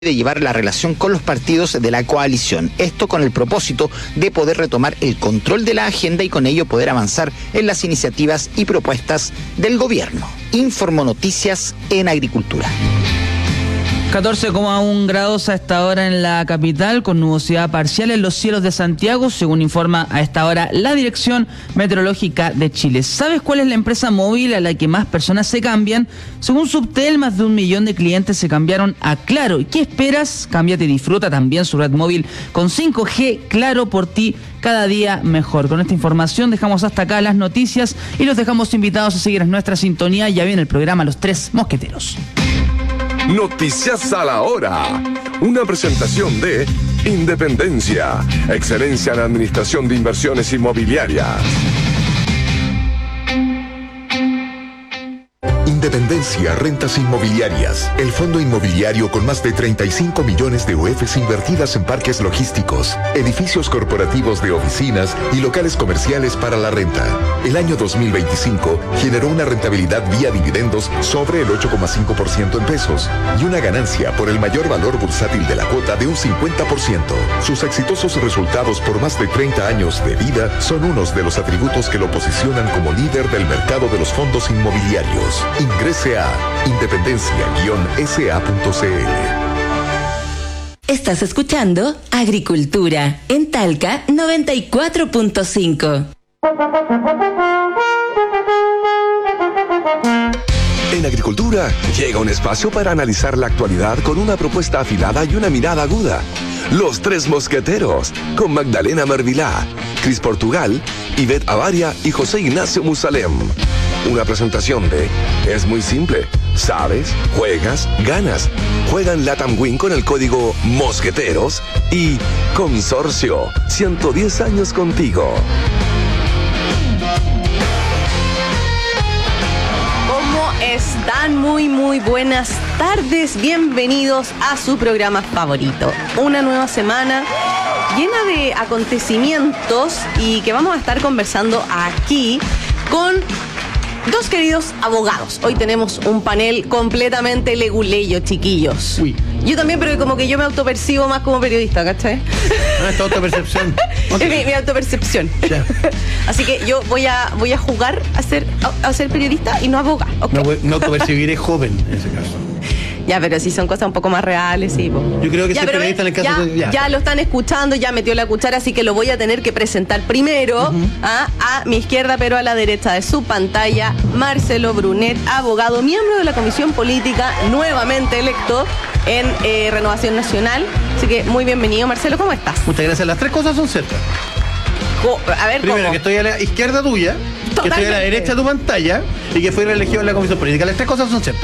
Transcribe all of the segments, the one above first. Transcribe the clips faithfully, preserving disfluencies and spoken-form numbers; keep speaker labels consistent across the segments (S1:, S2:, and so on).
S1: de llevar la relación con los partidos de la coalición. Esto con el propósito de poder retomar el control de la agenda y con ello poder avanzar en las iniciativas y propuestas del gobierno. Informó Noticias en Agricultura.
S2: catorce coma uno grados a esta hora en la capital, con nubosidad parcial en los cielos de Santiago, según informa a esta hora la Dirección Meteorológica de Chile. ¿Sabes cuál es la empresa móvil a la que más personas se cambian? Según Subtel, más de un millón de clientes se cambiaron a Claro. ¿Y qué esperas? Cámbiate y disfruta también su red móvil con cinco G. Claro, por ti cada día mejor. Con esta información dejamos hasta acá las noticias y los dejamos invitados a seguir en nuestra sintonía. Ya viene el programa Los Tres Mosqueteros.
S3: Noticias a la hora. Una presentación de Independencia, excelencia en administración de inversiones inmobiliarias. Independencia Rentas Inmobiliarias, el fondo inmobiliario con más de treinta y cinco millones de U Fs invertidas en parques logísticos, edificios corporativos de oficinas y locales comerciales para la renta. El año dos mil veinticinco generó una rentabilidad vía dividendos sobre el ocho coma cinco por ciento en pesos y una ganancia por el mayor valor bursátil de la cuota de un cincuenta por ciento. Sus exitosos resultados por más de treinta años de vida son unos de los atributos que lo posicionan como líder del mercado de los fondos inmobiliarios. Ingrese a independencia guion s a punto c l.
S4: Estás escuchando Agricultura en Talca noventa y cuatro punto cinco.
S3: En Agricultura llega un espacio para analizar la actualidad con una propuesta afilada y una mirada aguda. Los Tres Mosqueteros, con Magdalena Marvilá, Cris Portugal, Ivette Avaria y José Ignacio Musalem. Una presentación de Es muy simple. Sabes, juegas, ganas. Juega en Latam Win con el código Mosqueteros y Consorcio, ciento diez años contigo.
S5: Están muy muy buenas tardes, bienvenidos a su programa favorito. Una nueva semana llena de acontecimientos y que vamos a estar conversando aquí con dos queridos abogados. Hoy tenemos un panel completamente leguleyo, chiquillos. Uy. Yo también, pero como que yo me autopercibo más como periodista, ¿cachai?
S6: No, es tu autopercepción.
S5: Es mi, mi autopercepción. Yeah. Así que yo voy a voy a jugar a ser, a, a ser periodista y no abogar. Okay.
S6: No, no autopercibiré joven en ese caso.
S5: Ya, pero si son cosas un poco más reales, sí. Po.
S6: Yo creo que
S5: ya,
S6: ser periodista
S5: en
S6: el caso
S5: ya,
S6: de... Ya.
S5: ya lo están escuchando, ya metió la cuchara, así que lo voy a tener que presentar primero. Uh-huh. a, a mi izquierda, pero a la derecha de su pantalla, Marcelo Brunet, abogado, miembro de la Comisión Política, nuevamente electo en eh, Renovación Nacional. Así que muy bienvenido, Marcelo, ¿cómo estás?
S6: Muchas gracias. Las tres cosas son ciertas.
S5: Co- a ver,
S6: Primero,
S5: ¿cómo?
S6: que estoy a la izquierda tuya, Totalmente. Que estoy a la derecha de tu pantalla y que fui elegido en la Comisión Política. Las tres cosas son ciertas.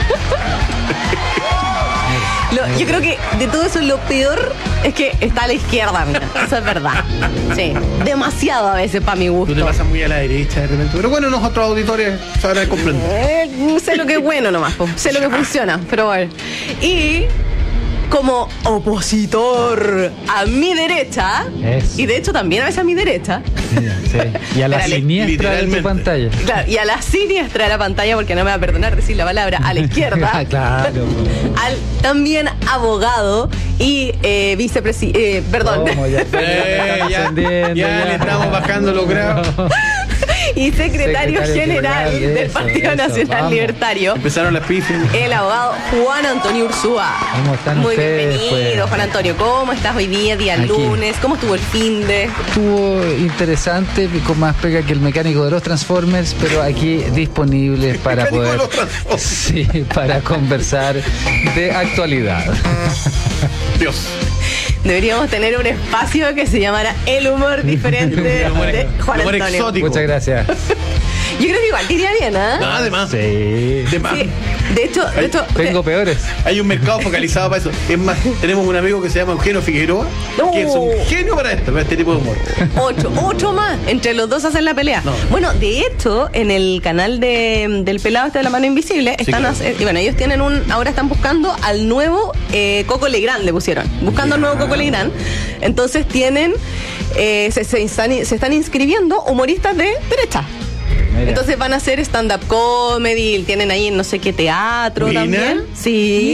S5: Lo, yo creo que de todo eso lo peor es que está a la izquierda, mira. Eso es verdad. Sí, demasiado a veces para mi gusto.
S6: Tú te pasas muy a la derecha de repente. Pero bueno, nosotros auditores sabrán comprender.
S5: Eh, sé lo que es bueno nomás, po. Sé lo que funciona, pero bueno. Y como opositor a mi derecha,
S7: Eso.
S5: y de hecho también a veces a mi derecha.
S7: Sí. Y a la
S5: Espérale,
S7: siniestra de tu pantalla.
S5: Claro, y a la siniestra de la pantalla, porque no me va a perdonar decir la palabra, a la izquierda.
S7: Claro.
S5: Al también abogado y eh, vicepresidente, eh, perdón.
S7: ¿Cómo? Ya,
S6: Eh, ya, ya,
S7: ya.
S6: le estamos bajando los grados.
S5: y secretario,
S7: Secretario
S5: general,
S7: general,
S5: del
S7: eso,
S5: Partido
S7: eso,
S5: Nacional
S7: vamos.
S5: Libertario,
S6: Empezaron las pifias.
S5: el abogado Juan Antonio Ursúa.
S7: ¿Cómo están
S5: Muy
S7: ustedes,
S5: bienvenido,
S7: pues?
S5: Juan Antonio. ¿Cómo estás hoy día, día
S7: Aquí.
S5: lunes? ¿Cómo estuvo el fin de?
S7: Estuvo interesante, con más pega que el mecánico de los Transformers, pero aquí disponibles para
S6: mecánico de
S7: poder
S6: los Transformers.
S7: sí, para conversar de actualidad.
S6: Dios.
S5: Deberíamos tener un espacio que se llamara El Humor Diferente
S6: El humor-
S5: de Juan
S6: el humor
S5: Antonio.
S6: exótico.
S7: Muchas gracias.
S5: Yo creo que igual te iría bien, ¿ah?
S6: No, además.
S7: Sí.
S6: De más.
S5: Sí. De hecho, de hecho
S7: Tengo peores.
S6: Hay un mercado focalizado para eso. Es más, tenemos un amigo que se llama Eugenio Figueroa,
S5: No.
S6: que es un genio para esto, para este tipo de humor.
S5: Ocho, ocho más. Entre los dos hacen la pelea.
S6: No.
S5: Bueno, de hecho, en el canal de, del pelado este de la mano invisible, están
S6: claro.
S5: hace- y bueno, ellos tienen un, ahora están buscando al nuevo eh, Coco Legrand, le pusieron. Buscando al nuevo Coco Legrand. Entonces tienen, eh, se, se están, se están inscribiendo humoristas de derecha.
S7: Mira.
S5: Entonces van a hacer stand-up comedy, tienen ahí no sé qué teatro
S6: Buena.
S5: también. Sí.
S6: Mira.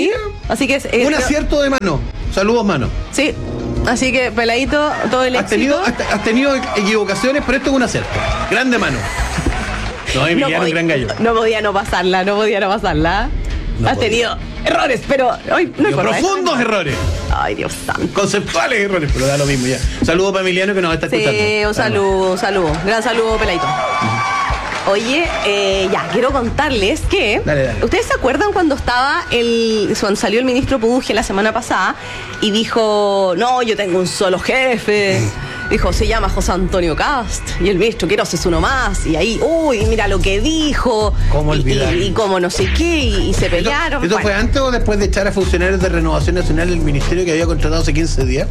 S5: Así que... Eh,
S6: un acierto de mano. Saludos, mano.
S5: Sí. Así que, Peladito, todo el
S6: has
S5: éxito.
S6: Tenido, has, has tenido equivocaciones, pero esto es un acierto. Grande mano. No, Emiliano,
S5: no podía,
S6: gran gallo.
S5: No podía no pasarla, no podía no pasarla. No has podía. tenido errores, pero hoy no importa.
S6: Profundos errores.
S5: Ay, Dios santo.
S6: Conceptuales errores, pero da lo mismo ya. Saludos para Emiliano que nos está escuchando.
S5: Sí, un saludo, un saludo. Gran saludo, Peladito. Oye, eh, ya, quiero contarles que...
S6: Dale, dale.
S5: ¿Ustedes se acuerdan cuando estaba el... cuando salió el ministro Puduje la semana pasada y dijo, no, yo tengo un solo jefe? Dijo, se llama José Antonio Cast y el ministro Queiroz es uno más. Y ahí, uy, mira lo que dijo.
S6: ¿Cómo olvidar?
S5: Y, y, y cómo no sé qué, y, y se pelearon.
S6: ¿Esto, esto bueno. fue antes o después de echar a funcionarios de Renovación Nacional el ministerio que había contratado hace quince días?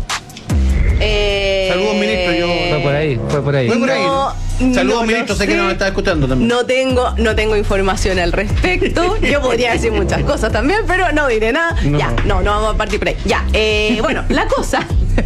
S5: Eh,
S6: Saludos, ministro. Yo...
S7: Fue por ahí, fue por ahí.
S6: Fue por ahí.
S5: No,
S6: Saludos,
S5: no
S6: ministro, sé.
S5: sé
S6: sé que nos está escuchando también.
S5: No tengo, no tengo información al respecto. Yo podría decir muchas cosas también, pero no diré nada. No. Ya, no, no vamos a partir por ahí. Ya, eh, bueno, la cosa.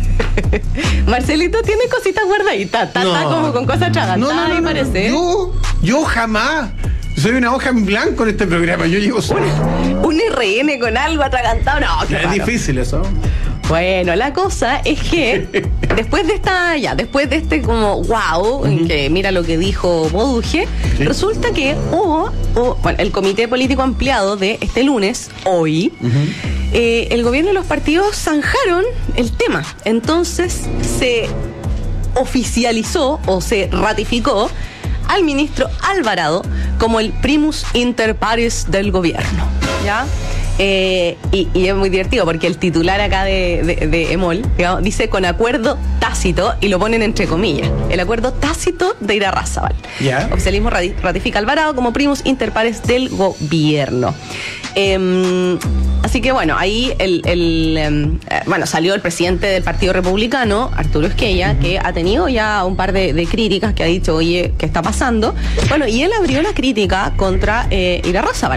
S5: Marcelito tiene cositas guardaditas. Está, no. está como con cosas atragantadas,
S6: no, no, no,
S5: me parece.
S6: Yo, yo jamás. Soy una hoja en blanco en este programa. Yo llego solo.
S5: Un, un R N con algo atragantado. No,
S6: qué Es raro. Difícil eso.
S5: Bueno, la cosa es que después de esta, ya, después de este como wow, uh-huh. que mira lo que dijo Puduje, ¿sí? Resulta que hubo, hubo, bueno, el comité político ampliado de este lunes, hoy, uh-huh. eh, el gobierno y los partidos zanjaron el tema. Entonces se oficializó o se ratificó al ministro Alvarado como el primus inter pares del gobierno, ¿ya? Eh, y, y es muy divertido porque el titular acá de, de, de EMOL, digamos, dice con acuerdo tácito y lo ponen entre comillas, el acuerdo tácito de Irarrázaval.
S6: Yeah.
S5: Oficialismo ratifica Alvarado como primus inter pares del gobierno. Eh, así que bueno, ahí el, el eh, bueno, salió el presidente del Partido Republicano, Arturo Esquella, uh-huh. que ha tenido ya un par de, de críticas, que ha dicho, oye, ¿qué está pasando? Bueno, y él abrió la crítica contra eh, Irarrázaval.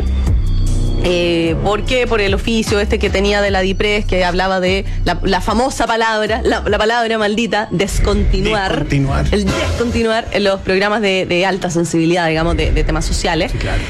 S5: Eh, ¿Por qué? Por el oficio este que tenía de la DIPRES, que hablaba de la, la famosa palabra, la, la palabra maldita, descontinuar.
S6: Descontinuar.
S5: El descontinuar en los programas de, de alta sensibilidad, digamos, de, de temas sociales.
S6: Sí, claro.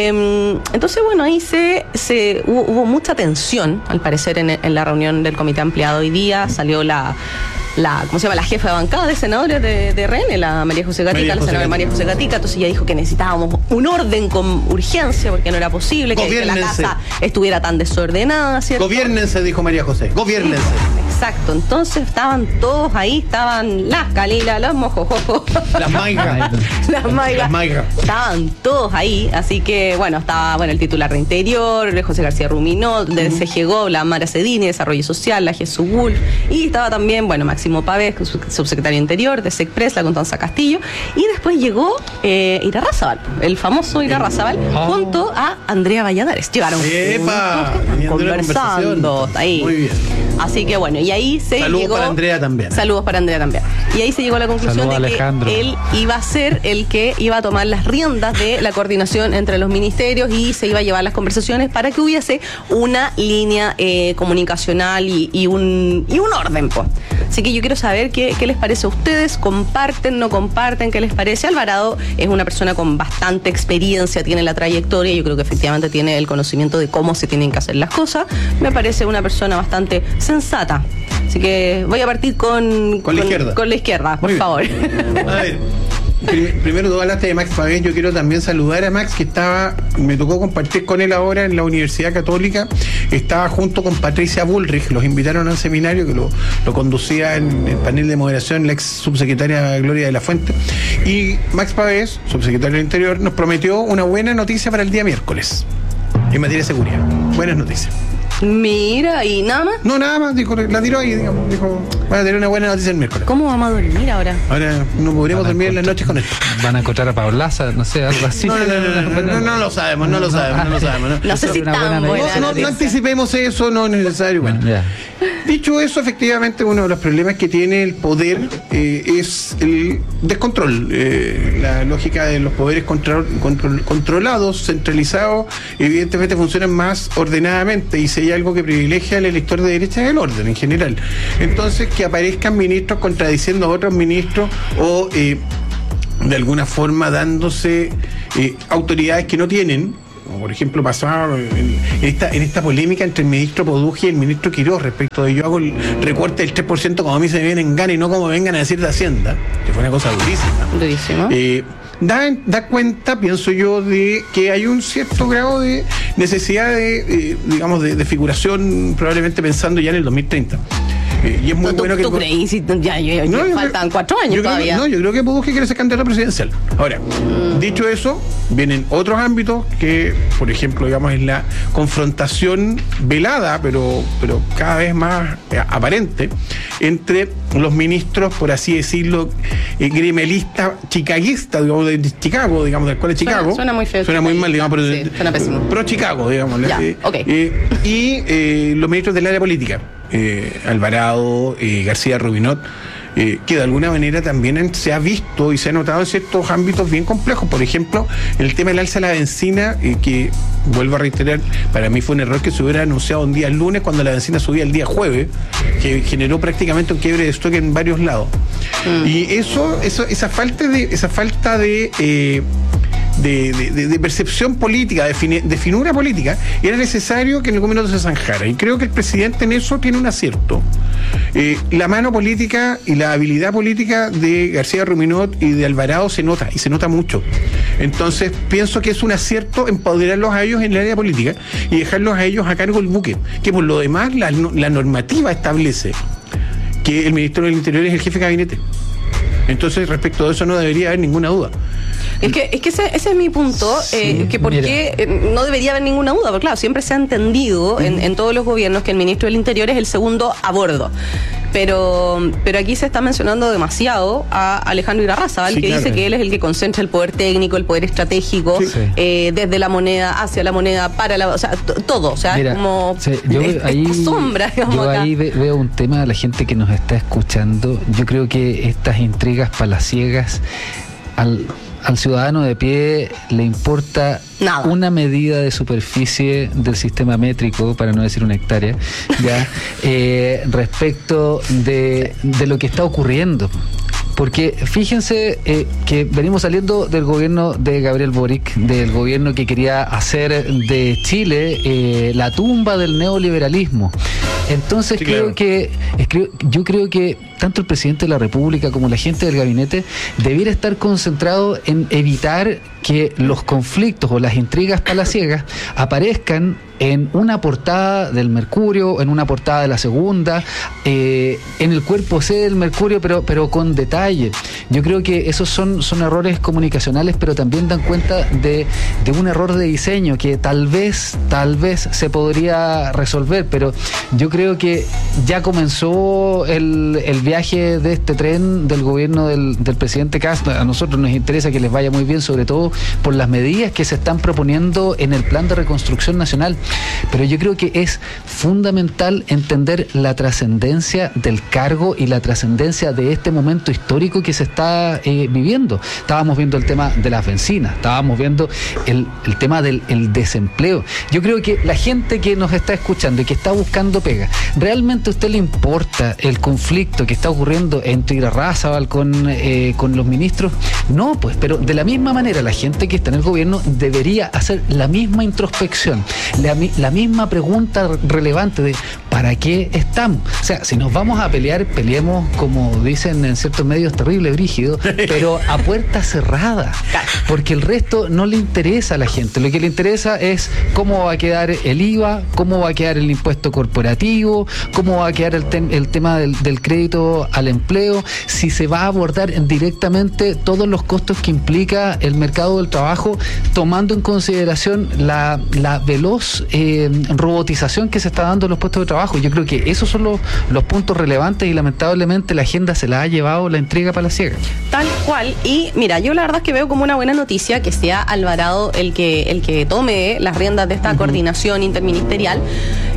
S5: Eh, entonces, bueno, ahí se, se hubo, hubo mucha tensión, al parecer, en, en la reunión del comité ampliado hoy día. Salió la... La, ¿cómo se llama? La jefa de bancada de senadores de, de R N, la María José Gatica, María la senadora María José Gatica. Entonces ella dijo que necesitábamos un orden con urgencia porque no era posible que, que la casa estuviera tan desordenada, ¿cierto?
S6: Gobiérnense, dijo María José. Gobiérnense.
S5: Exacto. Entonces estaban todos ahí, estaban las Calilas, los Mojojojos.
S6: Las Maigas.
S5: las Maigas.
S6: Las Maigas.
S5: Estaban todos ahí. Así que, bueno, estaba bueno el titular de Interior, José García Ruminó, de uh-huh. C G G O, la Mara Cedini, Desarrollo Social, la Jesús Wolf. Y estaba también, bueno, Máximo Pavés, subsecretario de Interior, de SECPRES, la Constanza Castillo. Y después llegó eh, Irarrázaval, el famoso Irarrázaval, oh. junto a Andrea Valladares. Llegaron
S6: ¡Epa!
S5: conversando ahí.
S6: Muy bien.
S5: Así que bueno, y ahí se
S6: Saludos
S5: llegó...
S6: para Andrea también.
S5: Saludos para Andrea también. Y ahí se llegó a la conclusión
S7: Saludos,
S5: de
S7: Alejandro.
S5: que él iba a ser el que iba a tomar las riendas de la coordinación entre los ministerios y se iba a llevar las conversaciones para que hubiese una línea eh, comunicacional y, y, un, y un orden, pues. Así que yo quiero saber qué, qué les parece a ustedes. ¿Comparten, no comparten? ¿Qué les parece? Alvarado es una persona con bastante experiencia, tiene la trayectoria, yo creo que efectivamente tiene el conocimiento de cómo se tienen que hacer las cosas. Me parece una persona bastante sensata. Así que voy a partir con...
S6: Con la izquierda.
S5: Con la izquierda, por favor.
S6: A ver, primero tú hablaste de Max Pavés, yo quiero también saludar a Max, que estaba, me tocó compartir con él ahora en la Universidad Católica, estaba junto con Patricia Bullrich, los invitaron a un seminario que lo, lo conducía en el panel de moderación la ex subsecretaria Gloria de la Fuente, y Max Pavés, subsecretario del Interior, nos prometió una buena noticia para el día miércoles, en materia de seguridad. Buenas noticias.
S5: Mira, ¿y nada más?
S6: No, nada más, dijo, la tiró ahí, digamos, dijo, van a tener una buena noticia el miércoles.
S5: ¿Cómo vamos a dormir ahora?
S6: Ahora no podremos dormir en las noches con esto.
S7: Van a encontrar a Paulaza, no sé, algo así.
S6: No, no, no, no, no, no, no lo sabemos, no lo sabemos, no lo sabemos. No,
S5: no sé si tan buena
S6: no, no, no anticipemos eso, no es necesario. Bueno, yeah. Dicho eso, efectivamente, uno de los problemas que tiene el poder eh, es el descontrol. Eh, la lógica de los poderes control, control, controlados, centralizados, evidentemente funcionan más ordenadamente, y si hay algo que privilegia al elector de derecha es el orden en general. Entonces, que aparezcan ministros contradiciendo a otros ministros o eh, de alguna forma dándose eh, autoridades que no tienen, como por ejemplo pasaba en esta, en esta polémica entre el ministro Poduje y el ministro Quiroz respecto de yo hago el recorte del tres por ciento como a mí se me viene en gana y no como vengan a decir de Hacienda, que fue una cosa durísima.
S5: Durísima.
S6: Eh, Da, da cuenta, pienso yo, de que hay un cierto grado de necesidad de, eh, digamos, de, de figuración, probablemente pensando ya en el dos mil treinta. Eh, y es muy
S5: ¿Tú,
S6: bueno que...
S5: ¿Tú creís? Ya, ya,
S6: No,
S5: ya
S6: yo
S5: faltan
S6: creo-
S5: cuatro años
S6: yo creo que-
S5: todavía.
S6: no, yo creo que Poduje quiere ser candidato presidencial. Ahora,
S5: Mm.
S6: dicho eso, vienen otros ámbitos que, por ejemplo, digamos, es la confrontación velada, pero, pero cada vez más eh, aparente, entre los ministros, por así decirlo, eh, gremialistas chicaguistas, digamos, de Chicago, digamos, de la escuela de
S5: Suena-
S6: Chicago.
S5: suena muy feo,
S6: Suena muy
S5: chicaguista.
S6: mal, digamos, pero
S5: Sí, suena pésimo.
S6: pro Chicago, digamos.
S5: Ya,
S6: eh,
S5: ok.
S6: eh, y eh, los ministros del área política, eh, Alvarado, eh, García Rubinot, eh, que de alguna manera también han- se ha visto y se ha notado en ciertos ámbitos bien complejos. Por ejemplo, el tema del alza de la benzina, eh, que vuelvo a reiterar, para mí fue un error que se hubiera anunciado un día lunes cuando la benzina subía el día jueves, que generó prácticamente un quiebre de stock en varios lados.
S5: Mm.
S6: Y eso, eso, esa falta de, esa falta de eh, De, de- de percepción política, de, fine- de finura política, era necesario que en algún minuto se zanjara. Y creo que el presidente en eso tiene un acierto. Eh, la mano política y la habilidad política de García Ruminot y de Alvarado se nota, y se nota mucho. Entonces, pienso que es un acierto empoderarlos a ellos en el área política y dejarlos a ellos a cargo del buque, que por lo demás la, no- la normativa establece que el ministro del Interior es el jefe de gabinete. Entonces, respecto de eso no debería haber ninguna duda.
S5: Es que, es que ese, ese es mi punto, eh,
S7: Sí,
S5: que por
S7: mira.
S5: qué eh, no debería haber ninguna duda, porque claro, siempre se ha entendido en, en todos los gobiernos que el ministro del Interior es el segundo a bordo. Pero, pero aquí se está mencionando demasiado a Alejandro Irarrázaval,
S6: Sí,
S5: que
S6: claro.
S5: dice que él es el que concentra el poder técnico, el poder estratégico,
S7: Sí.
S5: eh, desde la moneda, hacia la moneda, para la... O sea, t- todo, o sea,
S7: Mira,
S5: es como...
S7: sí, yo
S5: es-
S7: veo ahí,
S5: esta sombra, digamos,
S7: yo
S5: acá.
S7: ahí ve- veo un tema de la gente que nos está escuchando. Yo creo que estas intrigas palaciegas al, al ciudadano de pie le importa
S5: Nada.
S7: una medida de superficie del sistema métrico, para no decir una hectárea, ya eh, respecto de, de lo que está ocurriendo. Porque fíjense eh, que venimos saliendo del gobierno de Gabriel Boric, del gobierno que quería hacer de Chile eh, la tumba del neoliberalismo. Entonces
S6: Sí,
S7: creo
S6: claro.
S7: que es- creo- yo creo que tanto el presidente de la República como la gente del gabinete debiera estar concentrado en evitar que los conflictos o las intrigas palaciegas aparezcan en una portada del Mercurio, en una portada de la Segunda, eh, en el cuerpo C del Mercurio, pero, pero con detalle. Yo creo que esos son, son errores comunicacionales, pero también dan cuenta de, de un error de diseño que tal vez, tal vez se podría resolver, pero yo creo que ya comenzó el, el viaje de este tren del gobierno del, del presidente Castro. A nosotros nos interesa que les vaya muy bien, sobre todo por las medidas que se están proponiendo en el plan de reconstrucción nacional. Pero yo creo que es fundamental entender la trascendencia del cargo y la trascendencia de este momento histórico que se está eh, viviendo. Estábamos viendo el tema de las bencinas, estábamos viendo el, el tema del el desempleo. Yo creo que la gente que nos está escuchando y que está buscando pega, ¿realmente a usted le importa el conflicto que está ocurriendo entre Irarrázaval con, eh, con los ministros? No, pues, pero de la misma manera la gente que está en el gobierno debería hacer la misma introspección, la, mi- la misma pregunta relevante de ¿para qué estamos? O sea, si nos vamos a pelear, peleemos, como dicen en ciertos medios, terrible, brígido, pero a puerta cerrada, porque el resto no le interesa a la gente. Lo que le interesa es cómo va a quedar el I V A, cómo va a quedar el impuesto corporativo, cómo va a quedar el, tem- el tema del, del crédito al empleo, si se va a abordar directamente todos los costos que implica el mercado del trabajo, tomando en consideración la, la veloz eh, robotización que se está dando en los puestos de trabajo. Yo creo que esos son los, los puntos relevantes y lamentablemente la agenda se la ha llevado la intriga palaciega.
S5: Tal cual. Y mira, yo la verdad es que veo como una buena noticia que sea Alvarado el que, el que tome las riendas de esta coordinación interministerial.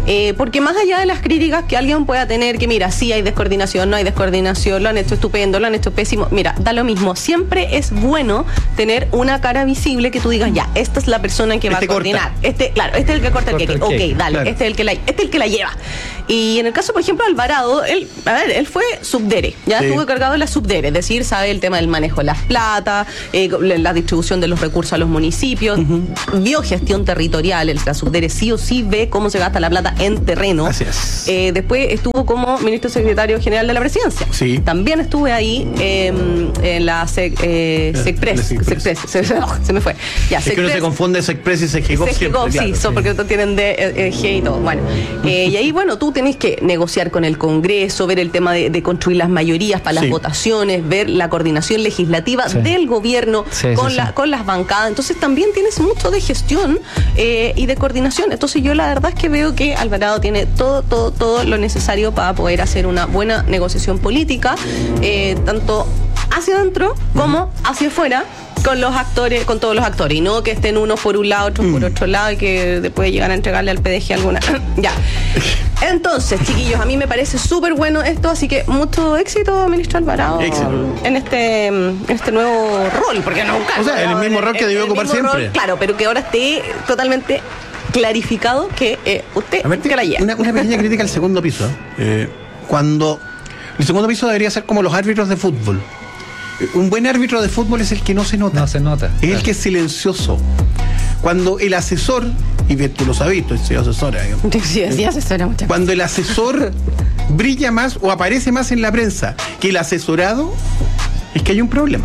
S5: Eh, porque más allá de las críticas que alguien pueda tener, que mira, sí hay descoordinación, no hay descoordinación, lo han hecho estupendo, lo han hecho pésimo, mira, da lo mismo. Siempre es bueno tener una cara visible que tú digas, ya, esta es la persona que va
S6: este
S5: a coordinar.
S6: Corta.
S5: Este, claro, este es el que corta,
S6: corta
S5: el
S6: el
S5: cake.
S6: cake.
S5: Ok, dale,
S6: Claro.
S5: este es el que la, este es el que la lleva. Y en el caso, por ejemplo, Alvarado, él, a ver, él fue subdere, ya
S6: Sí.
S5: estuvo encargado de la subdere, es decir, sabe el tema del manejo de las plata, eh, la distribución de los recursos a los municipios, uh-huh. vio gestión territorial, el la subdere sí o sí ve cómo se gasta la plata en terreno.
S6: Así es.
S5: Eh, después estuvo como ministro secretario general de la presidencia.
S6: Sí.
S5: También estuve ahí eh, en la Sec, eh, Secpres.
S6: La Secpres.
S5: Secpres. Se, se- oh, se me fue. Ya,
S6: Es que no se confunde Secpres y Segegov siempre,
S5: Segegov, sí,
S6: claro,
S5: son
S6: sí.
S5: porque tienen de eh, G y todo. Bueno, eh, y ahí, bueno, tú tenés que negociar con el Congreso, ver el tema de, de construir las mayorías para las
S6: Sí.
S5: votaciones, ver la coordinación legislativa
S7: Sí.
S5: del gobierno
S7: Sí,
S5: con,
S7: sí,
S5: la,
S7: sí.
S5: con las bancadas. Entonces también tienes mucho de gestión eh, y de coordinación. Entonces yo la verdad es que veo que Alvarado tiene todo, todo, todo lo necesario para poder hacer una buena negociación política, eh, tanto hacia adentro como hacia afuera, con los actores, con todos los actores, y no que estén unos por un lado, otros por otro lado, y que después llegan a entregarle al P D G alguna. Ya. Entonces, chiquillos, a mí me parece súper bueno esto, así que mucho éxito, ministro Alvarado,
S6: Éxito.
S5: en este en este nuevo rol, porque no
S6: O sea, en el mismo rol que debió ocupar
S5: mismo
S6: siempre.
S5: rol, claro, pero que ahora esté totalmente clarificado que eh, usted
S6: A ver,
S5: que la lleva.
S6: una, una pequeña crítica al segundo piso. Eh, cuando el segundo piso debería ser como los árbitros de fútbol. Eh, Un buen árbitro de fútbol es el que no se nota.
S7: No se nota,
S6: Es
S7: claro.
S6: el que es silencioso. Cuando el asesor, y bien, tú lo sabes, tú soy asesora, digamos.
S5: Sí, sí, asesora muchas
S6: Cuando el asesor brilla más o aparece más en la prensa que el asesorado, es que hay un problema.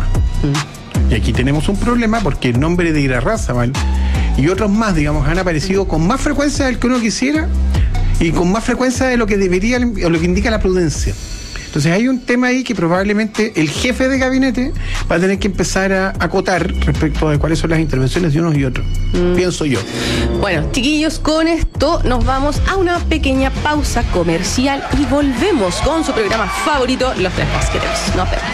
S6: Y aquí tenemos un problema porque el nombre de Irarrázaval y otros más, digamos, han aparecido con más frecuencia del que uno quisiera y con más frecuencia de lo que debería o lo que indica la prudencia. Entonces hay un tema ahí que probablemente el jefe de gabinete va a tener que empezar a acotar respecto de cuáles son las intervenciones de unos y otros. Pienso yo.
S5: Bueno, chiquillos, con esto nos vamos a una pequeña pausa comercial y volvemos con su programa favorito, Los Tres Basqueteros. Nos vemos.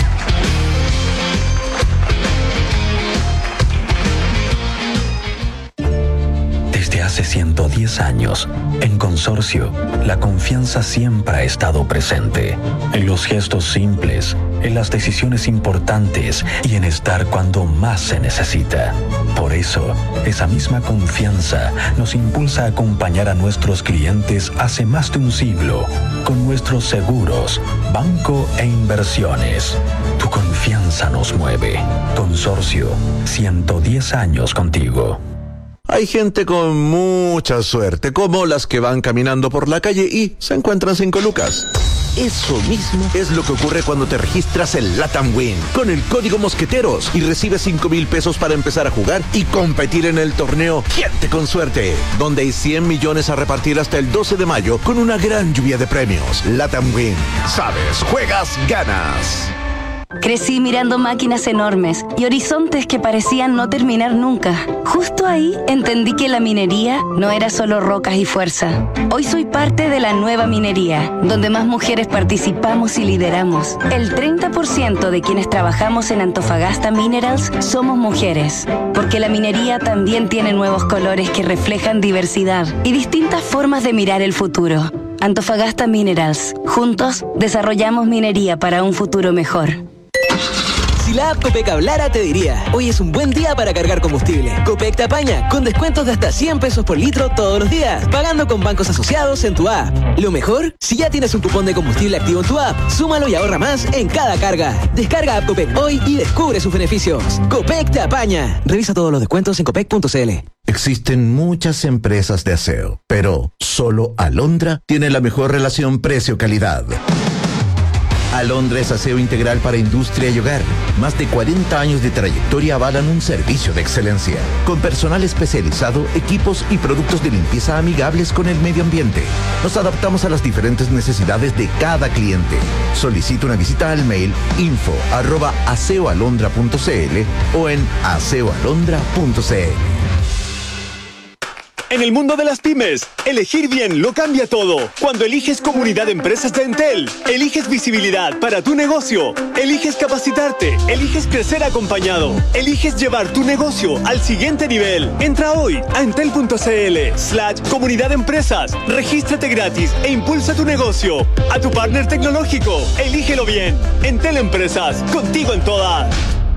S8: Desde hace ciento diez años, en Consorcio, la confianza siempre ha estado presente. En los gestos simples, en las decisiones importantes y en estar cuando más se necesita. Por eso, esa misma confianza nos impulsa a acompañar a nuestros clientes hace más de un siglo con nuestros seguros, banco e inversiones. Tu confianza nos mueve. Consorcio, ciento diez años contigo.
S9: Hay gente con mucha suerte, como las que van caminando por la calle y se encuentran cinco lucas. Eso mismo es lo que ocurre cuando te registras en Latam Win con el código Mosqueteros y recibes cinco mil pesos para empezar a jugar y competir en el torneo Gente con Suerte, donde hay cien millones a repartir hasta el doce de mayo con una gran lluvia de premios. Latam Win. Sabes, juegas, ganas.
S10: Crecí mirando máquinas enormes y horizontes que parecían no terminar nunca. Justo ahí entendí que la minería no era solo rocas y fuerza. Hoy soy parte de la nueva minería, donde más mujeres participamos y lideramos. El treinta por ciento de quienes trabajamos en Antofagasta Minerals somos mujeres, porque la minería también tiene nuevos colores que reflejan diversidad y distintas formas de mirar el futuro. Antofagasta Minerals. Juntos desarrollamos minería para un futuro mejor.
S11: Si la app Copec hablara, te diría: hoy es un buen día para cargar combustible. Copec te apaña con descuentos de hasta cien pesos por litro todos los días, pagando con bancos asociados en tu app. Lo mejor, si ya tienes un cupón de combustible activo en tu app, súmalo y ahorra más en cada carga. Descarga app Copec hoy y descubre sus beneficios. Copec te apaña. Revisa todos los descuentos en copec punto cl.
S3: Existen muchas empresas de aseo, pero solo Alondra tiene la mejor relación precio-calidad. Alondra es aseo integral para industria y hogar. Más de cuarenta años de trayectoria avalan un servicio de excelencia, con personal especializado, equipos y productos de limpieza amigables con el medio ambiente. Nos adaptamos a las diferentes necesidades de cada cliente. Solicita una visita al mail info arroba aseoalondra punto cl o en aseoalondra punto cl.
S12: En el mundo de las pymes, elegir bien lo cambia todo. Cuando eliges Comunidad de Empresas de Entel, eliges visibilidad para tu negocio, eliges capacitarte, eliges crecer acompañado, eliges llevar tu negocio al siguiente nivel. Entra hoy a entel.cl slash comunidad de empresas, regístrate gratis e impulsa tu negocio. A tu partner tecnológico, elígelo bien. Entel Empresas, contigo en todas.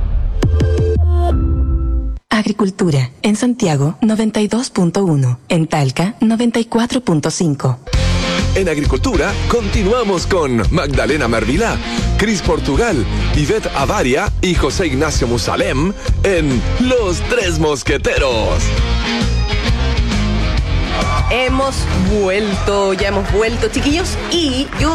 S4: Agricultura, en Santiago noventa y dos punto uno, en Talca noventa y cuatro punto cinco.
S13: En Agricultura continuamos con Magdalena Mervilá, Cris Portugal, Ivette Avaria y José Ignacio Musalem en Los Tres Mosqueteros.
S5: Hemos vuelto, ya hemos vuelto, chiquillos, y yo